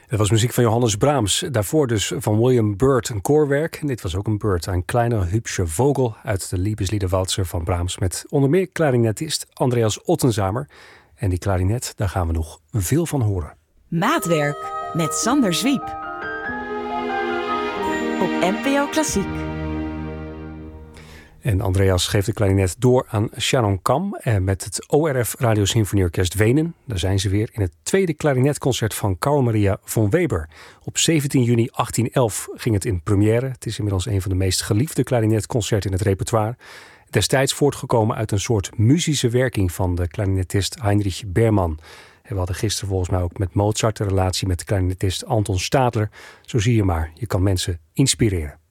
Dat was muziek van Johannes Brahms. Daarvoor dus van William Byrd een koorwerk. En dit was ook een Byrd, een kleine hübsche Vogel uit de Liebesliederwalzer van Brahms. Met onder meer klarinetist Andreas Ottenzamer. En die klarinet, daar gaan we nog veel van horen. Maatwerk met Sander Zwiep. Op NPO Klassiek. En Andreas geeft de klarinet door aan Sharon Kam met het ORF Radiosymfonieorkest Wenen. Daar zijn ze weer in het tweede klarinetconcert van Carl Maria von Weber. Op 17 juni 1811 ging het in première. Het is inmiddels een van de meest geliefde klarinetconcerten in het repertoire. Destijds voortgekomen uit een soort muzische werking van de klarinetist Heinrich Berman. En we hadden gisteren volgens mij ook met Mozart de relatie met de klarinetist Anton Stadler. Zo zie je maar, je kan mensen inspireren.